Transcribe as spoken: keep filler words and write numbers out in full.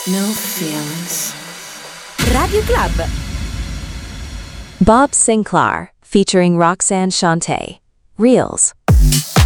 No feelings. Radio Club. Bob Sinclair, featuring Roxanne Shante. Reels.